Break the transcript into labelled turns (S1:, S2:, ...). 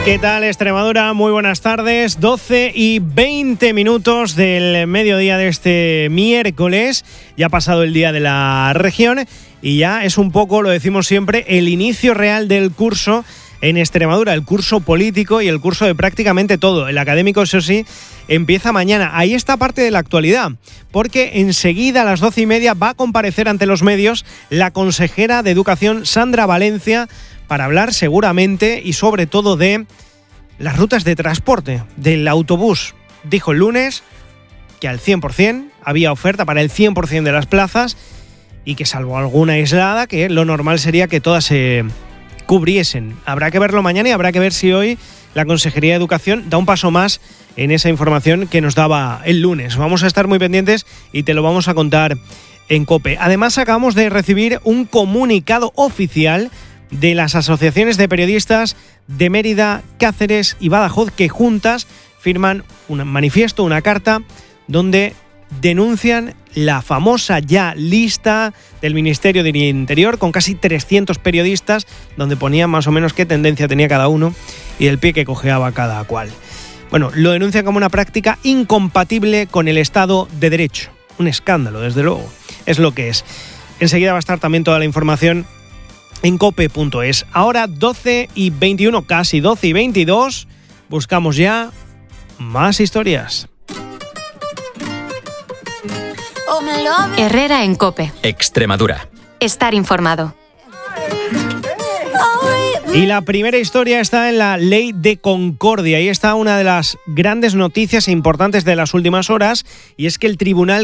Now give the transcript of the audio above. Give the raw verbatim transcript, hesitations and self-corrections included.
S1: ¿Qué tal, Extremadura? Muy buenas tardes. doce y veinte minutos del mediodía de este miércoles. Ya ha pasado el día de la región y ya es un poco, lo decimos siempre, el inicio real del curso en Extremadura, el curso político y el curso de prácticamente todo. El académico, eso sí, empieza mañana. Ahí está parte de la actualidad, porque enseguida a las doce y media va a comparecer ante los medios la consejera de Educación, Sandra Valencia, para hablar seguramente y sobre todo de las rutas de transporte, del autobús. Dijo el lunes que al cien por ciento había oferta para el cien por ciento de las plazas y que salvo alguna aislada, que lo normal sería que todas se cubriesen. Habrá que verlo mañana y habrá que ver si hoy la Consejería de Educación da un paso más en esa información que nos daba el lunes. Vamos a estar muy pendientes y te lo vamos a contar en COPE. Además, acabamos de recibir un comunicado oficial de las asociaciones de periodistas de Mérida, Cáceres y Badajoz, que juntas firman un manifiesto, una carta, donde denuncian la famosa ya lista del Ministerio del Interior con casi trescientos periodistas, donde ponían más o menos qué tendencia tenía cada uno y el pie que cojeaba cada cual. Bueno, lo denuncian como una práctica incompatible con el Estado de Derecho. Un escándalo, desde luego. Es lo que es. Enseguida va a estar también toda la información en cope punto es. Ahora doce y veintiuno, casi doce y veintidós, buscamos ya más historias.
S2: Herrera en COPE.
S3: Extremadura.
S2: Estar informado.
S1: Y la primera historia está en la Ley de Concordia. Ahí está una de las grandes noticias e importantes de las últimas horas, y es que el Tribunal